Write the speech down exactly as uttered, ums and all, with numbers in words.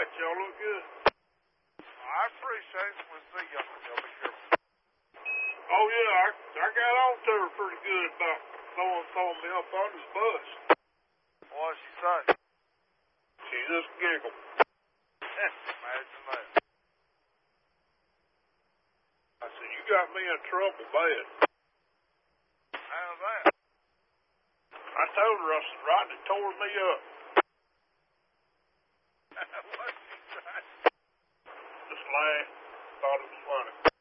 right. Y'all look good. I appreciate it. We'll see y'all. Y'all be careful. Oh, yeah, I, I got on to her pretty good about throwing, throwing me up on the bus. What'd she say? She just giggled. Imagine that. I said, you got me in trouble bad. How's that? I told her, I said, Rodney tore me up. What'd she say? Just laughed. Thought it was funny.